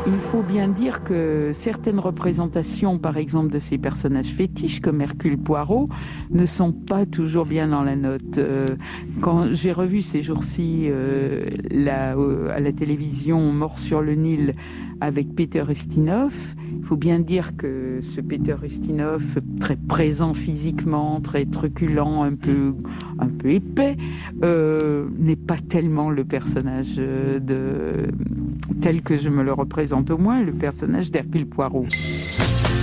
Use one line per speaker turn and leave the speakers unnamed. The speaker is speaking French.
il faut bien dire que certaines représentations, par exemple, de ces personnages fétiches comme Hercule Poirot, ne sont pas toujours bien dans la note. Quand j'ai revu ces jours-ci à la télévision Mort sur le Nil avec Peter Ustinov, il faut bien dire que ce Peter Ustinov, très présent physiquement, très truculent, un peu épais, n'est pas tellement le personnage tel que je me le représente, au moins le personnage d'Hercule Poirot.